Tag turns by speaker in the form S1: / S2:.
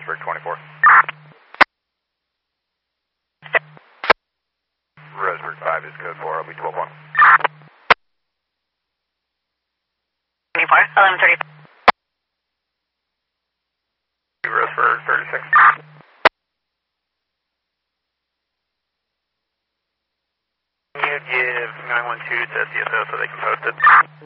S1: Roseburg 24. Roseburg 5 is code 4, I'll be 12-1.
S2: 24, 11:30.
S1: Roseburg 36. Can you give 912 to CSO so they can post it?